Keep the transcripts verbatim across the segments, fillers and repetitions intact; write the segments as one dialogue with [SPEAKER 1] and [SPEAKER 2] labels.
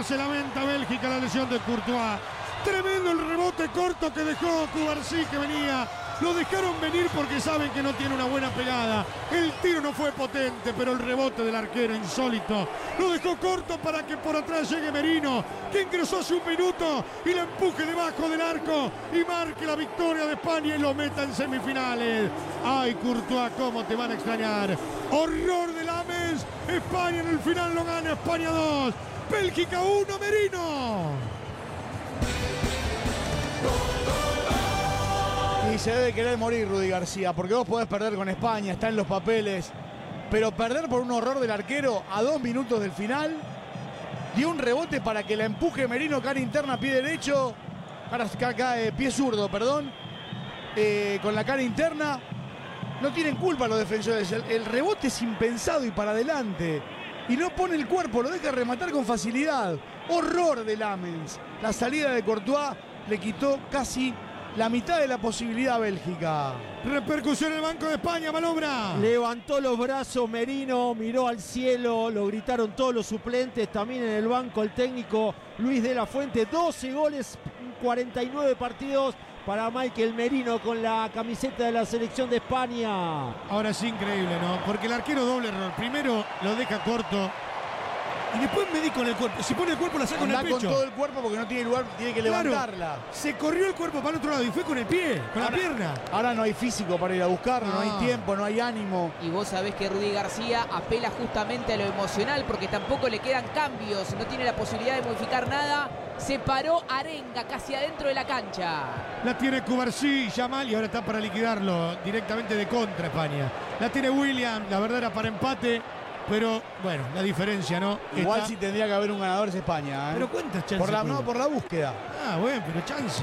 [SPEAKER 1] se lamenta Bélgica la lesión de Courtois. Tremendo el rebote corto que dejó Cubarsí, que venía. Lo dejaron venir porque saben que no tiene una buena pegada. El tiro no fue potente, pero el rebote del arquero insólito lo dejó corto para que por atrás llegue Merino, que ingresó hace un minuto y la empuje debajo del arco y marque la victoria de España y lo meta en semifinales. Ay, Courtois, cómo te van a extrañar. Horror de Lames. España en el final lo gana. España dos, Bélgica uno, Merino.
[SPEAKER 2] Y se debe querer morir Rudy García, porque vos podés perder con España, está en los papeles, pero perder por un horror del arquero a dos minutos del final, dio un rebote para que la empuje Merino, cara interna, pie derecho, cara, cara, eh, pie zurdo, perdón, eh, con la cara interna. No tienen culpa los defensores, el, el rebote es impensado y para adelante, y no pone el cuerpo, lo deja rematar con facilidad. Horror de Lamens. La salida de Courtois le quitó casi la mitad de la posibilidad a Bélgica.
[SPEAKER 1] Repercusión en el banco de España, Malobra.
[SPEAKER 3] Levantó los brazos Merino, miró al cielo, lo gritaron todos los suplentes, también en el banco el técnico Luis de la Fuente. doce goles, cuarenta y nueve partidos para Michael Merino con la camiseta de la selección de España.
[SPEAKER 1] Ahora es increíble, ¿no? Porque el arquero doble error. Primero lo deja corto y después medí con el cuerpo. Si pone el cuerpo la saca con el pecho.
[SPEAKER 2] Con todo el cuerpo porque no tiene lugar, tiene que
[SPEAKER 1] claro,
[SPEAKER 2] levantarla.
[SPEAKER 1] Se corrió el cuerpo para el otro lado y fue con el pie, con
[SPEAKER 2] ahora,
[SPEAKER 1] la pierna.
[SPEAKER 2] Ahora no hay físico para ir a buscarlo, no. no hay tiempo, no hay ánimo.
[SPEAKER 4] Y vos sabés que Rudy García apela justamente a lo emocional porque tampoco le quedan cambios, no tiene la posibilidad de modificar nada. Se paró Arenga casi adentro de la cancha.
[SPEAKER 1] La tiene Cubarsí, Yamal, y ahora está para liquidarlo directamente de contra España. La tiene William, la verdad era para empate. Pero, bueno, la diferencia, ¿no?
[SPEAKER 2] Igual
[SPEAKER 1] Está...
[SPEAKER 2] si tendría que haber un ganador es España, ¿eh?
[SPEAKER 1] Pero ¿cuántas chances?
[SPEAKER 2] Por la, no, por la búsqueda.
[SPEAKER 1] Ah, bueno, pero chance.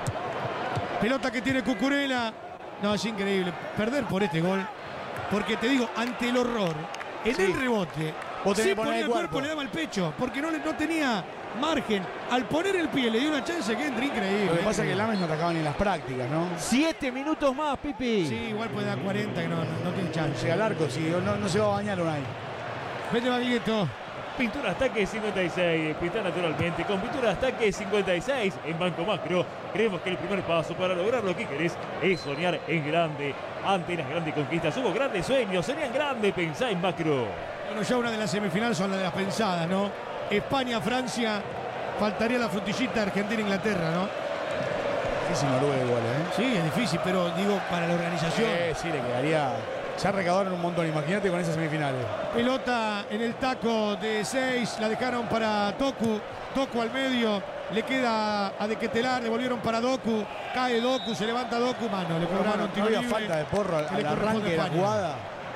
[SPEAKER 1] Pelota que tiene Cucurella. No, es increíble. Perder por este gol. Porque te digo, ante el horror, en sí. el rebote, sí ponía el cuerpo, cuerpo, le daba el pecho. Porque no, no tenía margen. Al poner el pie le dio una chance que entra increíble.
[SPEAKER 2] Lo que pasa
[SPEAKER 1] es
[SPEAKER 2] que Lames no atacaba ni en las prácticas, ¿no?
[SPEAKER 3] Siete minutos más, Pipi.
[SPEAKER 1] Sí, igual puede dar cuarenta, que no, no, no tiene chance.
[SPEAKER 2] Llega al arco, sí, no, no se va a bañar un ahí.
[SPEAKER 1] Vete, Bagueto.
[SPEAKER 5] Pintura Ataque cincuenta y seis, pinta naturalmente con Pintura Ataque cincuenta y seis en Banco Macro. Creemos que el primer paso para lograr lo que querés es soñar en grande. Ante las grandes conquistas hubo grandes sueños, serían grandes, pensá en Macro.
[SPEAKER 1] Bueno, ya una de las semifinales son las de las pensadas, ¿no? España, Francia, faltaría la frutillita Argentina-Inglaterra, ¿no?
[SPEAKER 2] Difícil Noruega igual, ¿eh?
[SPEAKER 1] Sí, es difícil, pero digo, para la organización.
[SPEAKER 2] Eh, sí, le quedaría... Ya recaudaron un montón, imagínate con esas semifinales.
[SPEAKER 1] Pelota en el taco de seis, la dejaron para Doku. Doku al medio, le queda a De Ketelaere, le volvieron para Doku. Cae Doku, se levanta Doku, mano, le cobraron
[SPEAKER 2] no,
[SPEAKER 1] tiro
[SPEAKER 2] no había
[SPEAKER 1] libre,
[SPEAKER 2] falta de Porro al, al arranque de la jugada.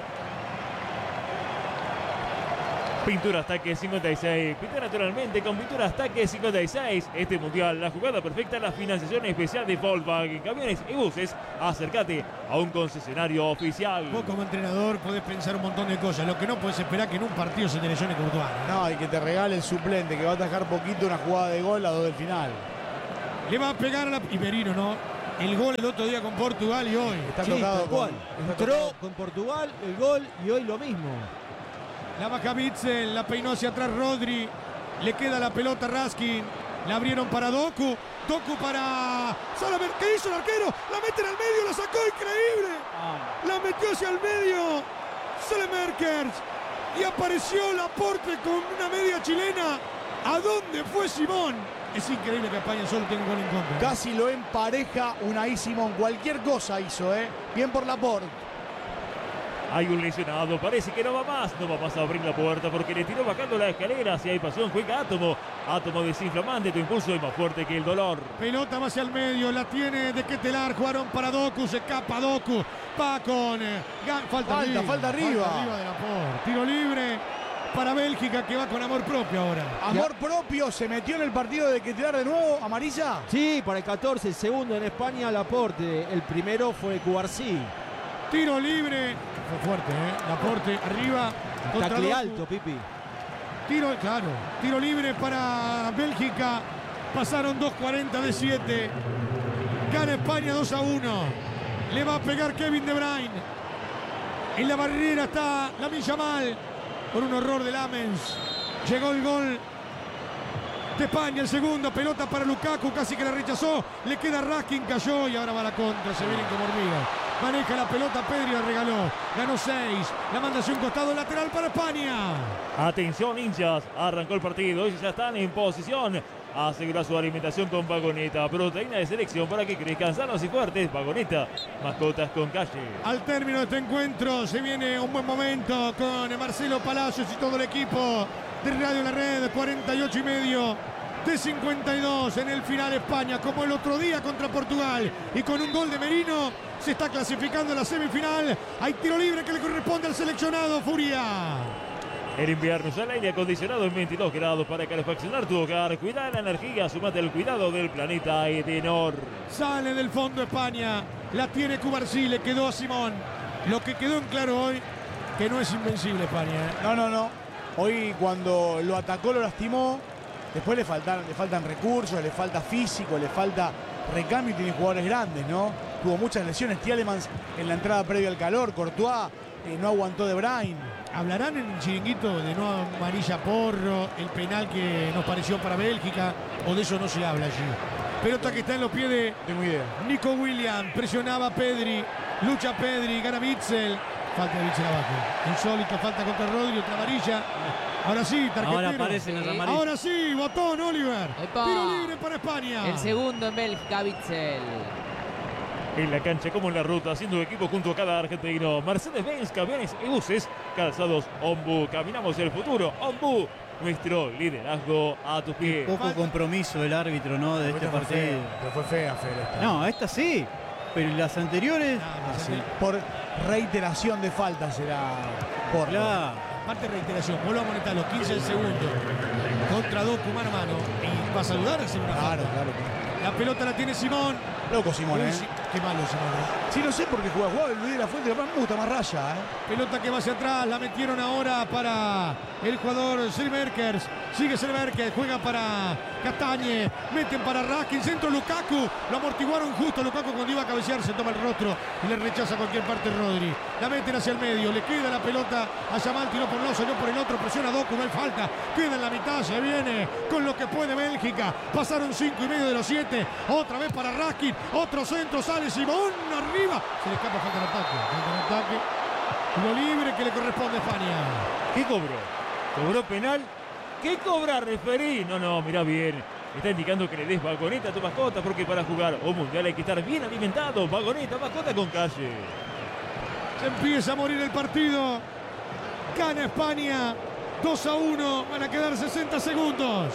[SPEAKER 5] Pintura Ataque cincuenta y seis, pinta naturalmente con Pintura Ataque cincuenta y seis. Este mundial, la jugada perfecta, la financiación especial de Volkswagen, camiones y buses. Acércate a un concesionario oficial.
[SPEAKER 1] Vos como entrenador podés pensar un montón de cosas. Lo que no podés esperar que en un partido se te lesione Courtois.
[SPEAKER 2] No, y que te regale el suplente, que va a atajar poquito una jugada de gol a dos del final.
[SPEAKER 1] Le va a pegar a la... Y Merino, ¿no? El gol el otro día con Portugal y hoy.
[SPEAKER 2] Está
[SPEAKER 3] sí,
[SPEAKER 2] tocado
[SPEAKER 3] con,
[SPEAKER 2] está
[SPEAKER 3] entró
[SPEAKER 2] tocado.
[SPEAKER 3] con Portugal, el gol, y hoy lo mismo.
[SPEAKER 1] La baja Bitzel, la peinó hacia atrás Rodri. Le queda la pelota a Raskin. La abrieron para Doku. Doku para... Solamente, ¿qué hizo el arquero? La meten al medio, la sacó, increíble. Ah. La metió hacia el medio. Selemerkers. Y apareció Laporte con una media chilena. ¿A dónde fue Simón? Es increíble que España solo tenga un gol en contra.
[SPEAKER 2] Casi lo empareja Unai Simón. Cualquier cosa hizo, ¿eh? Bien por Laporte.
[SPEAKER 5] Hay un lesionado, parece que no va más, no va más a abrir la puerta porque le tiró bajando la escalera. Si hay pasión, juega Átomo. Átomo desinflamante, tu impulso es más fuerte que el dolor.
[SPEAKER 1] Pelota va hacia el medio, la tiene De Ketelaere, jugaron para Doku, se escapa Doku. Va con... Eh, falta,
[SPEAKER 2] falta arriba.
[SPEAKER 1] Falta arriba de Laporte. Tiro libre para Bélgica que va con amor propio ahora.
[SPEAKER 2] Amor propio, se metió en el partido de Ketelaere de nuevo, Amarilla.
[SPEAKER 3] Sí, para el catorce, el segundo en España, Laporte. El primero fue Cubarsí.
[SPEAKER 1] Tiro libre. Fue fuerte, ¿eh? Laporte arriba.
[SPEAKER 3] Tacle alto, Pipi.
[SPEAKER 1] Tiro, claro. Tiro libre para Bélgica. Pasaron dos cuarenta de siete. Gana España dos a uno. Le va a pegar Kevin De Bruyne. En la barrera está Lamine Yamal. Por un horror de Lamens. Llegó el gol de España. El segundo, pelota para Lukaku, casi que la rechazó. Le queda Raskin, cayó y ahora va la contra. Se vienen como hormigas. Maneja la pelota Pedri, la regaló. Ganó seis. La manda hacia un costado lateral para España.
[SPEAKER 5] Atención, hinchas. Arrancó el partido. Ellos ya están en posición. Asegura su alimentación con Vagoneta. Proteína de selección para que crezcan sanos y fuertes. Vagoneta. Mascotas con calle.
[SPEAKER 1] Al término de este encuentro se viene un buen momento con Marcelo Palacios y todo el equipo de Radio La Red. cuarenta y ocho y medio de cincuenta y dos en el final. España, como el otro día contra Portugal, y con un gol de Merino se está clasificando a la semifinal. Hay tiro libre que le corresponde al seleccionado. Furia.
[SPEAKER 5] El invierno usa el aire acondicionado en veintidós grados para calefaccionar tu hogar. Cuida la energía, sumate al cuidado del planeta Edenor.
[SPEAKER 1] Sale del fondo España, la tiene Cubarsí, le quedó a Simón. Lo que quedó en claro hoy, que no es invencible España. ¿eh?
[SPEAKER 2] No, no, no. Hoy cuando lo atacó lo lastimó. Después le faltan, le faltan recursos, le falta físico, le falta recambio y tiene jugadores grandes, ¿no? Tuvo muchas lesiones. Tielemans en la entrada previa al calor. Courtois eh, no aguantó De Bruyne.
[SPEAKER 1] ¿Hablarán en el chiringuito de no amarilla Porro, el penal que nos pareció para Bélgica? ¿O de eso no se habla allí? Pelota que está en los pies de
[SPEAKER 2] Tengo idea.
[SPEAKER 1] Nico Williams. Presionaba Pedri. Lucha Pedri. Gana Witsel. Falta de Witsel abajo. Insólito. Falta contra Rodri. Otra amarilla. Ahora sí, tarjetero.
[SPEAKER 6] Ahora aparecen las amarillas.
[SPEAKER 1] Ahora sí, botón Oliver.
[SPEAKER 4] Epa.
[SPEAKER 1] Tiro libre para España.
[SPEAKER 4] El segundo en Bélgica, Witsel.
[SPEAKER 5] En la cancha como en la ruta, haciendo equipo junto a cada argentino. Mercedes-Benz, camiones y buses, calzados Ombu. Caminamos el futuro. Ombu, nuestro liderazgo a tus pies.
[SPEAKER 6] Poco compromiso del árbitro, ¿no? De este
[SPEAKER 2] Fue
[SPEAKER 6] partido.
[SPEAKER 2] fea, pero fue fea, Fer, esta.
[SPEAKER 6] No, esta sí. Pero las anteriores.
[SPEAKER 2] Ah, sí. Por reiteración de falta será por
[SPEAKER 6] Claro.
[SPEAKER 1] Parte de reiteración. Vuelvo a amonestar los quince del segundo. Contra Doku mano a mano. Y va a saludar a hacer una
[SPEAKER 2] Claro,
[SPEAKER 1] falta.
[SPEAKER 2] claro.
[SPEAKER 1] La pelota la tiene Simón.
[SPEAKER 2] Loco Simón,
[SPEAKER 1] Uy,
[SPEAKER 2] ¿eh?
[SPEAKER 1] sí, qué malo Simón. ¿eh?
[SPEAKER 2] Sí, no sé por qué juega. Jugaba el Luis de la Fuente, pero me gusta más raya, ¿eh?
[SPEAKER 1] Pelota que va hacia atrás, la metieron ahora para el jugador Silverkers. Sigue Silverkers, juega para Castañe, meten para Raskin, centro Lukaku, lo amortiguaron justo. Lukaku cuando iba a cabecear se toma el rostro y le rechaza cualquier parte Rodri. La meten hacia el medio, le queda la pelota a Yamal, tiró por un lado, salió por el otro, presiona a Doku, no hay falta, queda en la mitad, se viene con lo que puede Bélgica. Pasaron cinco y medio de los siete, otra vez para Raskin, otro centro, sale Simón, arriba, se le escapa, falta el ataque, falta el ataque. Lo libre que le corresponde a España.
[SPEAKER 5] ¿Qué cobró? ¿Cobró penal? ¿Qué cobra, referí? No, no, mirá bien. Está indicando que le des Vagoneta a tu mascota porque para jugar un mundial hay que estar bien alimentado. Vagoneta, mascota con calle.
[SPEAKER 1] Se empieza a morir el partido. Gana España. dos a uno. Van a quedar sesenta segundos.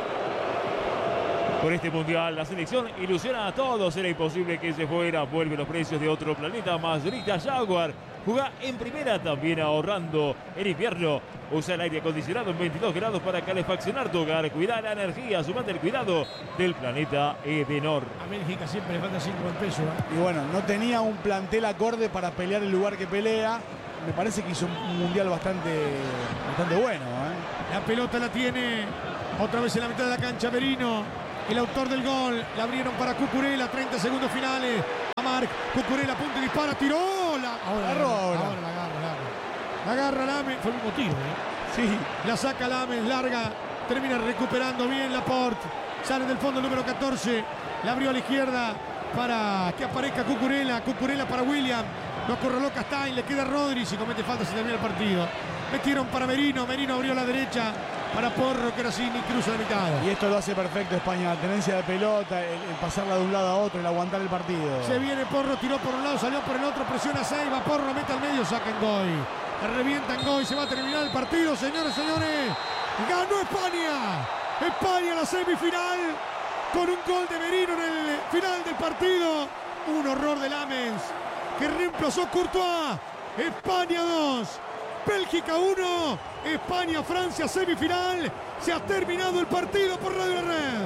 [SPEAKER 5] Por este mundial, la selección ilusiona a todos. Era imposible que se fuera. Vuelve los precios de otro planeta. Mazurita Jaguar. Juega en primera también ahorrando el invierno. Usa el aire acondicionado en veintidós grados para calefaccionar tu hogar. Cuida la energía. Sumate el cuidado del planeta Edenor.
[SPEAKER 1] A Bélgica siempre le falta cinco al peso. ¿eh?
[SPEAKER 2] Y bueno, no tenía un plantel acorde para pelear el lugar que pelea. Me parece que hizo un mundial bastante, bastante bueno, ¿eh?
[SPEAKER 1] La pelota la tiene otra vez en la mitad de la cancha Merino. El autor del gol. La abrieron para Cucurella. treinta segundos finales. A Marc. Cucurella punta y dispara. Tiró. La, ahora,
[SPEAKER 2] Agarró
[SPEAKER 1] ahora.
[SPEAKER 2] ahora.
[SPEAKER 1] ahora la agarra, la agarra. La agarra Lames. Fue el mismo tiro. ¿eh?
[SPEAKER 2] Sí.
[SPEAKER 1] La saca Lames. Larga. Termina recuperando bien Laporte. Sale del fondo el número catorce. La abrió a la izquierda para que aparezca Cucurella. Cucurella para William. Lo acorraló Castañ. Le queda Rodri. Si comete falta se termina el partido. Metieron para Merino. Merino abrió a la derecha para Porro, que era así ni cruza la mitad.
[SPEAKER 2] Y esto lo hace perfecto España. La tenencia de pelota, el, el pasarla de un lado a otro, el aguantar el partido.
[SPEAKER 1] Se viene Porro, tiró por un lado, salió por el otro, presiona Seiba, Porro mete al medio, saca Ngoy. La revienta Ngoy, se va a terminar el partido, señores, señores. Ganó España. España la semifinal con un gol de Merino en el final del partido. Un horror de Lames que reemplazó Courtois. España dos. Bélgica uno, España-Francia semifinal. Se ha terminado el partido por Radio La Red.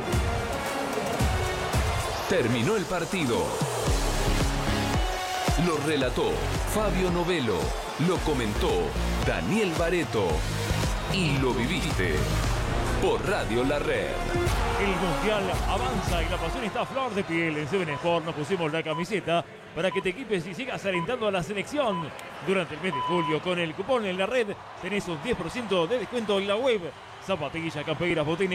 [SPEAKER 7] Terminó el partido. Lo relató Fabio Novelo. Lo comentó Daniel Bareto. Y lo viviste por Radio La Red.
[SPEAKER 5] El mundial avanza y la pasión está a flor de piel. En Seven Sport nos pusimos la camiseta para que te equipes y sigas alentando a la selección. Durante el mes de julio, con el cupón en La Red, tenés un diez por ciento de descuento en la web. Zapatillas, camperas, botines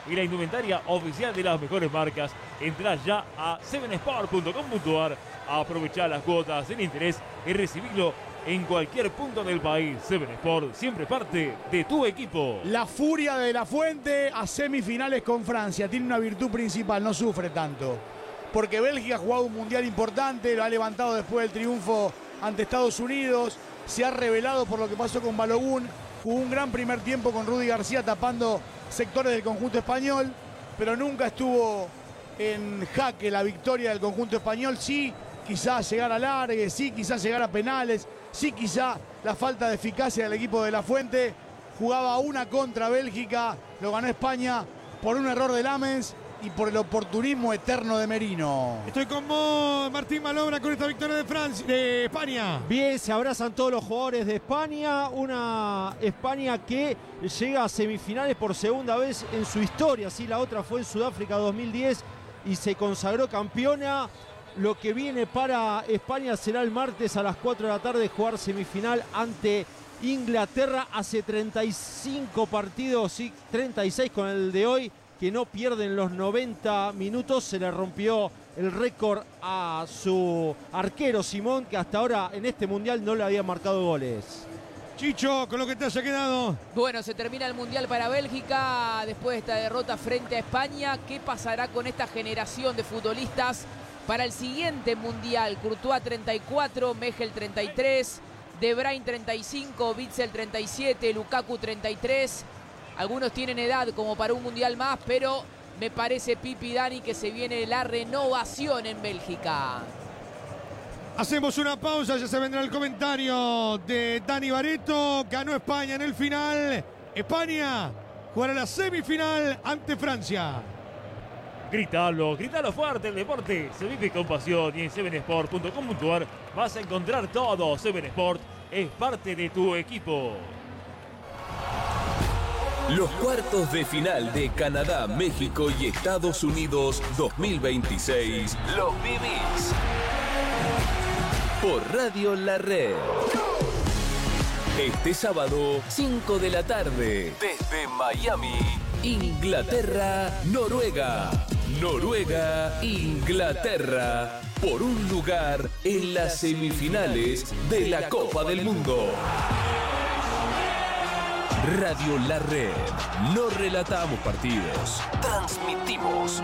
[SPEAKER 5] y la indumentaria oficial de las mejores marcas. Entrá ya a seven sport punto com punto a r, aprovechá las cuotas sin interés y recibilo en cualquier punto del país. Seven Sport, siempre parte de tu equipo.
[SPEAKER 2] La furia de La Fuente a semifinales con Francia. Tiene una virtud principal, no sufre tanto. Porque Bélgica ha jugado un mundial importante, lo ha levantado después del triunfo ante Estados Unidos. Se ha revelado por lo que pasó con Balogun. Jugó un gran primer tiempo con Rudy García tapando sectores del conjunto español, pero nunca estuvo en jaque la victoria del conjunto español. Sí, quizás llegar a largue, sí, quizás llegar a penales, sí, quizá la falta de eficacia del equipo de La Fuente. Jugaba una contra Bélgica, lo ganó España por un error de Lamens y por el oportunismo eterno de Merino.
[SPEAKER 1] Estoy con vos, Martín Malobra, con esta victoria de Francia, de España.
[SPEAKER 3] Bien, se abrazan todos los jugadores de España. Una España que llega a semifinales por segunda vez en su historia. Sí, la otra fue en Sudáfrica dos mil diez y se consagró campeona. Lo que viene para España será el martes a las cuatro de la tarde jugar semifinal ante Inglaterra. Hace treinta y cinco partidos, sí, treinta y seis con el de hoy, que no pierden los noventa minutos. Se le rompió el récord a su arquero Simón, que hasta ahora en este mundial no le había marcado goles.
[SPEAKER 1] Chicho, con lo que te haya quedado.
[SPEAKER 4] Bueno, se termina el Mundial para Bélgica después de esta derrota frente a España. ¿Qué pasará con esta generación de futbolistas para el siguiente Mundial? Courtois treinta y cuatro, Mejel treinta y tres, De Bruyne treinta y cinco, Witsel treinta y siete, Lukaku treinta y tres. Algunos tienen edad como para un Mundial más, pero me parece, Pipi, Dani, que se viene la renovación en Bélgica.
[SPEAKER 1] Hacemos una pausa, ya se vendrá el comentario de Dani Barreto. Ganó España en el final. España jugará la semifinal ante Francia.
[SPEAKER 5] Gritalo, gritalo fuerte, el deporte se vive con pasión y en seven sport punto com punto a r vas a encontrar todo. Seven Sport es parte de tu equipo.
[SPEAKER 7] Los cuartos de final de Canadá, México y Estados Unidos dos mil veintiséis los vivís por Radio La Red. Este sábado, cinco de la tarde, desde Miami, Inglaterra, Noruega. Noruega, Inglaterra, por un lugar en las semifinales de la Copa del Mundo. Radio La Red. No relatamos partidos, transmitimos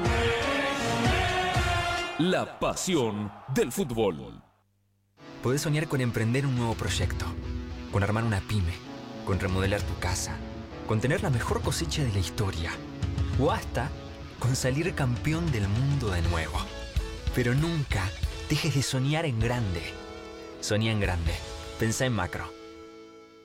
[SPEAKER 7] la pasión del fútbol.
[SPEAKER 8] Podés soñar con emprender un nuevo proyecto, con armar una pyme, con remodelar tu casa, con tener la mejor cosecha de la historia, o hasta con salir campeón del mundo de nuevo. Pero nunca dejes de soñar en grande. Soñá en grande. Pensá en macro.